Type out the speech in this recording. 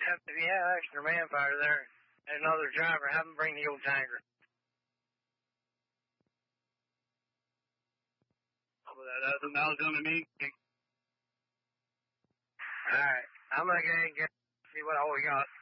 If you have extra manpower there and another driver, have them bring the old tanker. That's what I was doing to me. Alright, I'm gonna go ahead and see what all we got.